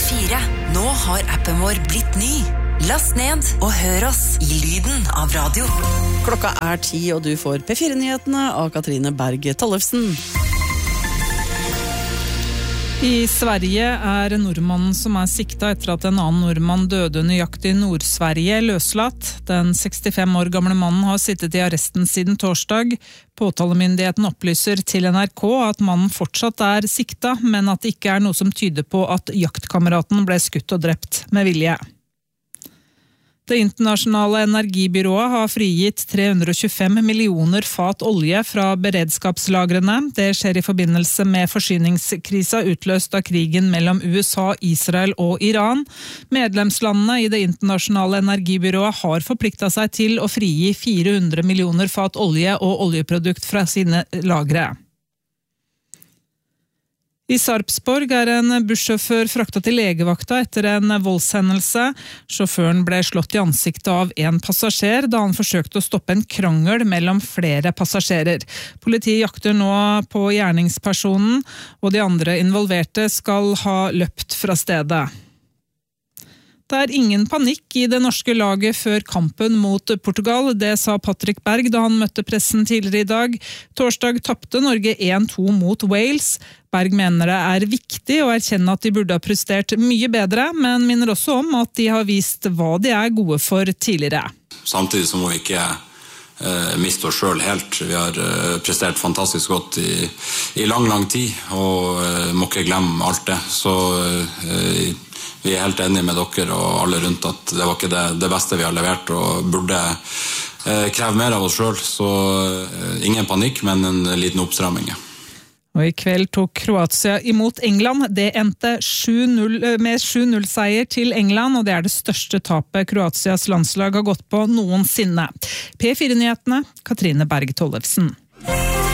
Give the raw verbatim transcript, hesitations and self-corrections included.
fire. Nå har appen vår blitt ny. Last ned og hør oss i lyden av radio. Klokka er ti, og du får P fire-nyhetene av Katrine Berg Tollefsen. I Sverige er nordmannen som er sikta etter at en annen nordmann døde nøyaktig i Nord-Sverige løslatt. Den sekstifem år gamle mannen har sittet i arresten siden torsdag. Påtalemyndigheten opplyser til N R K at mannen fortsatt er sikta, men at det ikke er noe som tyder på at jaktkameraten ble skutt og drept med vilje. Det internasjonale energibyrået har frigitt tre hundre og tjuefem millioner fat olje fra beredskapslagrene. Det skjer i forbindelse med forsyningskrisa utløst av krigen mellom U S A, Israel og Iran. Medlemslandene i det internasjonale energibyrået har forpliktet seg til å frigi fire hundre millioner fat olje og oljeprodukt fra sine lagre. I Sarpsborg er en bussjåfør fraktet til legevakta etter en voldshendelse. Sjåføren ble slått i ansiktet av en passasjer da han forsøkte å stoppe en krangel mellom flere passasjerer. Politiet jakter nå på gjerningspersonen, og de andre involverte skal ha løpt fra stedet. Det er ingen panikk i det norske laget før kampen mot Portugal, det sa Patrick Berg da han møtte pressen tidligere i dag. Torsdag tappte Norge en to mot Wales. Berg mener det er viktig å erkjenne at de burde ha prestert mye bedre, men minner også om at de har vist hva de er gode for tidligere. Samtidig så må vi ikke eh, miste oss selv helt. Vi har eh, prestert fantastisk godt i, i lang, lang tid, og eh, må ikke glemme alt det. Så eh, vi er helt enige med dere og alle rundt at det var ikke det, det beste vi har levert, og burde eh, kreve mer av oss selv. Så eh, ingen panikk, men en liten oppstramming. Og i kveld tok Kroatia imot England. Det endte sju null med sju null-seier til England, og det er det største tapet Kroatias landslag har gått på noensinne. P fire-nyhetene, Katrine Berg Tollefsen.